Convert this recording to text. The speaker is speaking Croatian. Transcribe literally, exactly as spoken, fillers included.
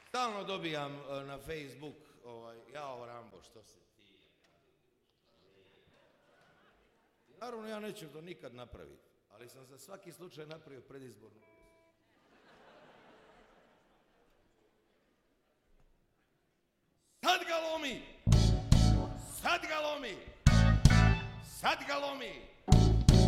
Stalno dobijam uh, na Facebook, ovaj, jao Rambo, što se ti... Naravno, ja neću to nikad napraviti, ali sam za svaki slučaj napravio predizbornu. Sad ga lomi! Sad ga lomi! Sad ga lomi!